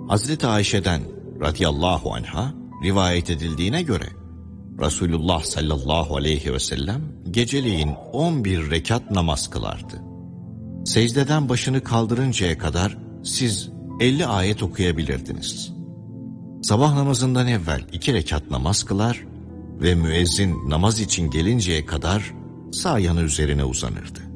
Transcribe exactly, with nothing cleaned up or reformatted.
Hazreti Ayşe'den radıyallahu anha rivayet edildiğine göre Resulullah sallallahu aleyhi ve sellem geceleyin on bir rekat namaz kılardı. Secdeden başını kaldırıncaya kadar siz elli ayet okuyabilirdiniz. Sabah namazından evvel iki rekat namaz kılar ve müezzin namaz için gelinceye kadar sağ yanı üzerine uzanırdı.